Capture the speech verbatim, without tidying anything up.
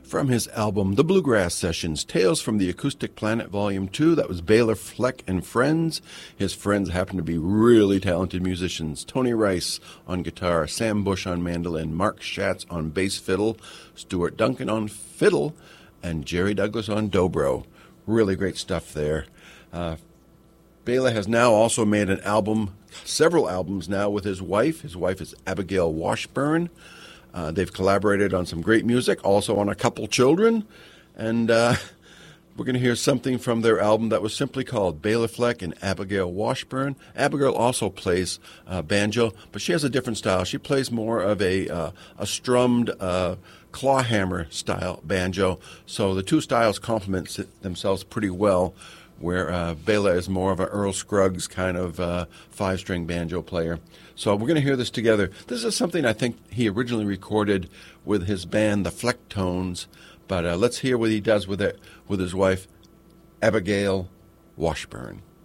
From his album, The Bluegrass Sessions, Tales from the Acoustic Planet, Volume two, that was Bela Fleck and Friends. His friends happen to be really talented musicians. Tony Rice on guitar, Sam Bush on mandolin, Mark Schatz on bass fiddle, Stuart Duncan on fiddle, and Jerry Douglas on dobro. Really great stuff there. Uh, Bela has now also made an album, several albums now with his wife. His wife is Abigail Washburn. Uh, they've collaborated on some great music, also on a couple children, and uh, we're going to hear something from their album that was simply called Bela Fleck and Abigail Washburn. Abigail also plays uh, banjo, but she has a different style. She plays more of a uh, a strummed uh, clawhammer style banjo, so the two styles complement themselves pretty well, where uh, Bela is more of an Earl Scruggs kind of uh, five-string banjo player. So we're going to hear this together. This is something I think he originally recorded with his band, the Flecktones, but uh, let's hear what he does with it with his wife, Abigail Washburn.